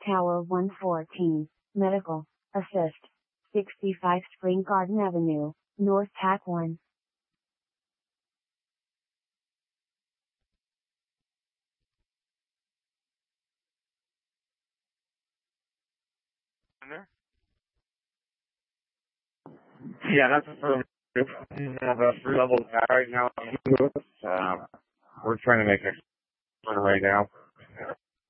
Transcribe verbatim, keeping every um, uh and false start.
Tower one fourteen, Medical, Assist, sixty-five Spring Garden Avenue, North Tack one. There? Yeah, that's for we have a three level guy right now. Uh, we're trying to make it right now.